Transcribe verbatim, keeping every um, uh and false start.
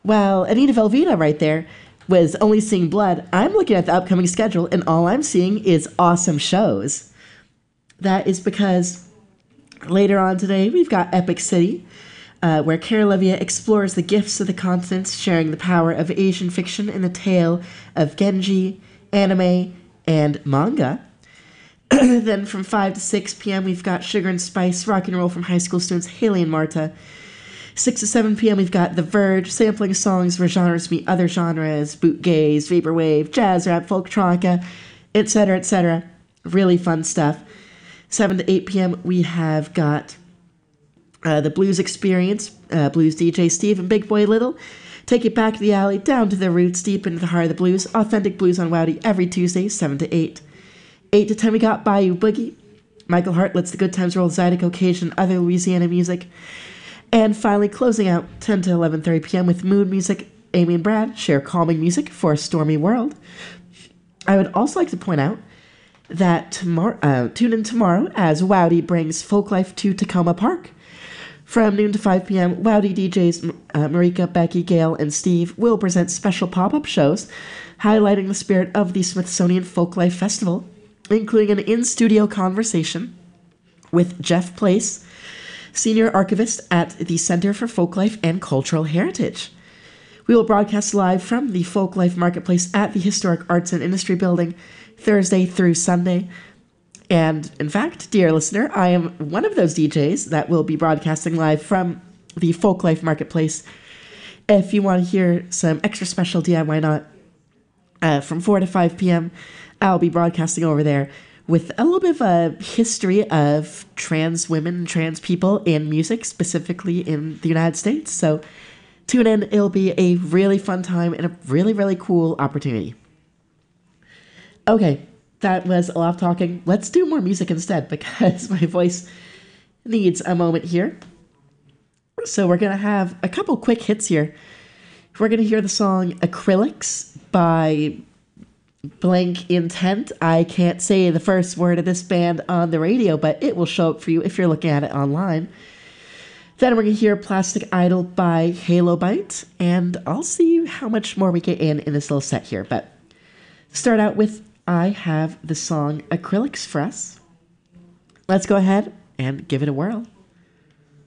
While Anita Velveeta right there was only seeing blood, I'm looking at the upcoming schedule, and all I'm seeing is awesome shows. That is because later on today, we've got Epic City, uh, where Cara Levia explores the gifts of the continents, sharing the power of Asian fiction in the tale of Genji, anime, and manga. Then from five to six p.m., we've got Sugar and Spice, rock and roll from high school students Haley and Marta. six to seven p.m., we've got The Verge, sampling songs where genres meet other genres, bootgaze, vaporwave, jazz rap, folktronica, et cetera, et cetera. Really fun stuff. seven to eight p.m., we have got uh, The Blues Experience, uh, Blues D J Steve and Big Boy Little. Take it back to the alley, down to the roots, deep into the heart of the blues. Authentic Blues on Wowdy every Tuesday, seven to eight. eight to ten, we got Bayou Boogie. Michael Hart lets the good times roll, Zydeco, Cajun, other Louisiana music. And finally, closing out ten to eleven thirty p.m. with Mood Music. Amy and Brad share calming music for a stormy world. I would also like to point out that tomorrow, uh, tune in tomorrow as Wowdy brings Folklife to Tacoma Park. From noon to five p.m., Wowdy D Js uh, Marika, Becky, Gail, and Steve will present special pop-up shows highlighting the spirit of the Smithsonian Folklife Festival, including an in-studio conversation with Jeff Place, Senior Archivist at the Center for Folklife and Cultural Heritage. We will broadcast live from the Folklife Marketplace at the Historic Arts and Industry Building Thursday through Sunday. And in fact, dear listener, I am one of those D Js that will be broadcasting live from the Folklife Marketplace. If you want to hear some extra special D I Y Not uh, from four to five p.m., I'll be broadcasting over there with a little bit of a history of trans women and trans people in music, specifically in the United States. So tune in. It'll be a really fun time and a really, really cool opportunity. Okay, that was a lot of talking. Let's do more music instead because my voice needs a moment here. So we're going to have a couple quick hits here. We're going to hear the song Acrylics by Blank Intent. I can't say the first word of this band on the radio, but it will show up for you if you're looking at it online. Then we're going to hear Plastic Idol by Halo Bite, and I'll see how much more we get in in this little set here. But to start out with, I have the song Acrylics for us. Let's go ahead and give it a whirl.